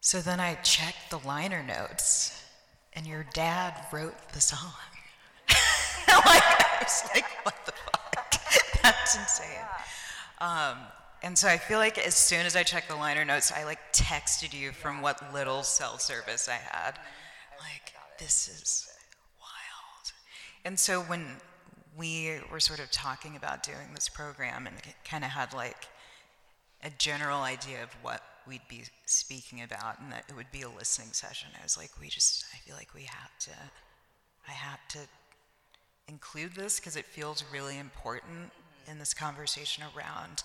So then I checked the liner notes, and your dad wrote the song. I was like, what the fuck? That's insane. And so I feel like as soon as I checked the liner notes, I texted you from what little cell service I had. Like, this is wild. And so when we were sort of talking about doing this program and kind of had a general idea of what we'd be speaking about and that it would be a listening session, I was like, I feel like I have to include this because it feels really important in this conversation around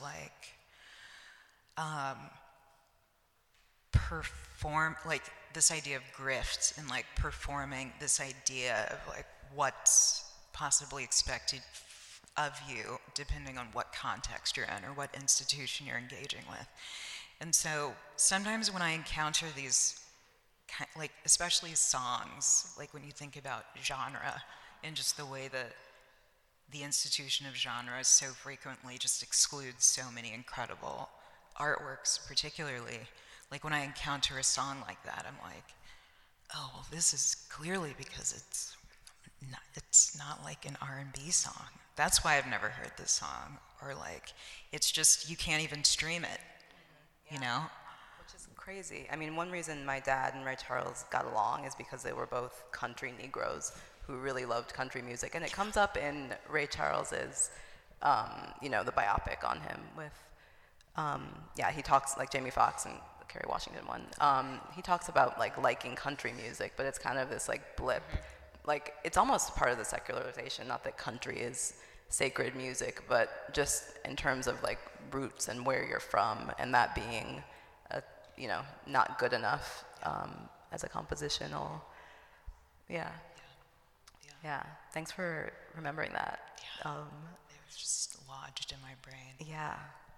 this idea of grift and performing this idea of what's possibly expected of you depending on what context you're in or what institution you're engaging with. And so sometimes when I encounter these especially songs, when you think about genre and just the way that the institution of genre so frequently just excludes so many incredible artworks, particularly, when I encounter a song like that, I'm like, oh, well, this is clearly because it's not like an R&B song. That's why I've never heard this song. Or it's just, you can't even stream it, you know? Which is crazy. I mean, one reason my dad and Ray Charles got along is because they were both country Negroes who really loved country music. And it comes up in Ray Charles's, the biopic on him with, he talks like Jamie Foxx and the Kerry Washington one. He talks about liking country music, but it's kind of this blip. It's almost part of the secularization, not that country is sacred music, but just in terms of roots and where you're from, and that being, not good enough as a compositional, yeah. Thanks for remembering that. It was just lodged in my brain. Yeah.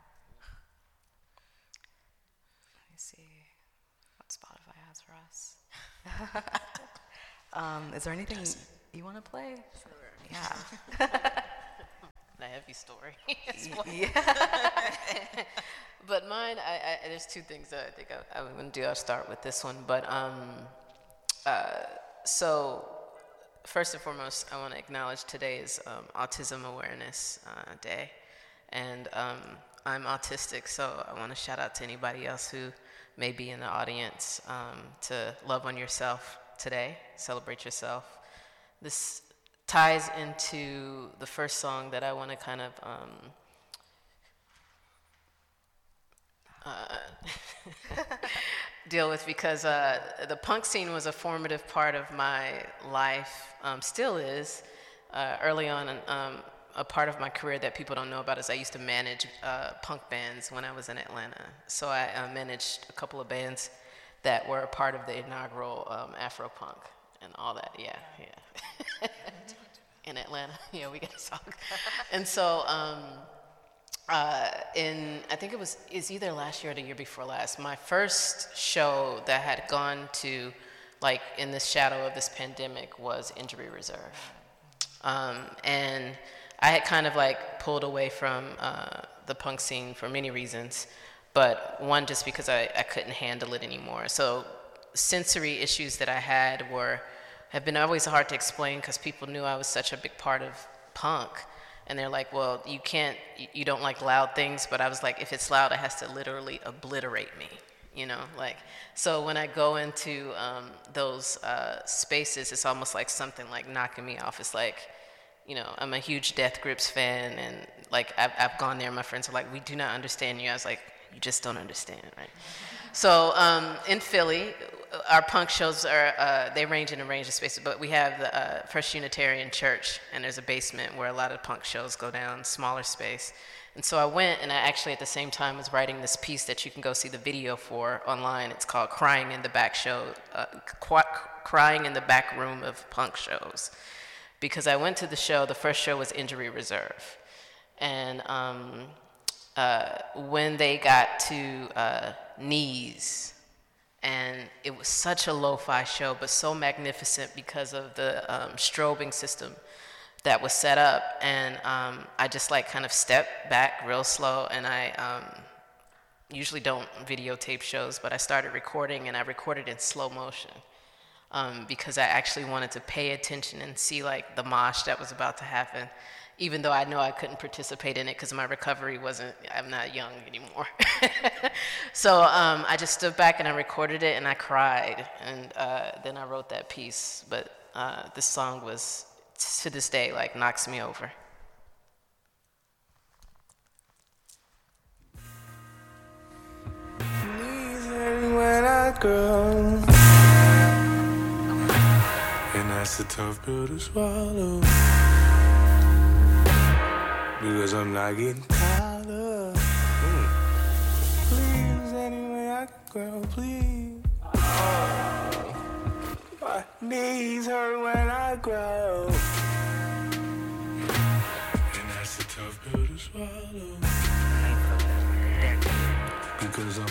Let me see what Spotify has for us. Is there anything you want to play? Sure. Yeah. A heavy story. Yeah. But mine, there's two things that I think I'm going to do. I'll start with this one. But so first and foremost, I want to acknowledge today is Autism Awareness Day. And I'm autistic, so I want to shout out to anybody else who may be in the audience to love on yourself today, celebrate yourself. This ties into the first song that I want to kind of deal with, because the punk scene was a formative part of my life, still is. Early on, a part of my career that people don't know about is I used to manage punk bands when I was in Atlanta. So I managed a couple of bands that were a part of the inaugural Afro-punk and all that, yeah. In Atlanta, yeah, we got to talk. And so, I think it's either last year or the year before last, my first show that had gone to, in the shadow of this pandemic was Injury Reserve. And I had kind of pulled away from the punk scene for many reasons, but one, just because I couldn't handle it anymore. So sensory issues that I had have been always hard to explain because people knew I was such a big part of punk. And they're like, well, you don't like loud things, but I was like, if it's loud, it has to literally obliterate me, So when I go into those spaces, it's almost like something knocking me off. It's I'm a huge Death Grips fan, and I've gone there, my friends are like, we do not understand you. I was like, you just don't understand, right? So in Philly, our punk shows they range in a range of spaces, but we have the First Unitarian Church, and there's a basement where a lot of punk shows go down, smaller space. And so I went, and I actually at the same time was writing this piece that you can go see the video for online. It's called Crying in the Back Crying in the Back Room of Punk Shows. Because I went to the show, the first show was Injury Reserve. And when they got to Knees, and it was such a lo-fi show, but so magnificent because of the strobing system that was set up. And I just kind of stepped back real slow, and usually don't videotape shows, but I started recording, and I recorded in slow motion because I actually wanted to pay attention and see like the mosh that was about to happen, even though I know I couldn't participate in it because my recovery wasn't, I'm not young anymore. So I just stood back and I recorded it, and I cried, and then I wrote that piece. But this song was, to this day, like knocks me over. When I grow, and that's a tough pill to swallow, because I'm not getting taller. Please, anyway I can grow, please. My knees hurt when I grow, and that's a tough pill to swallow, because I'm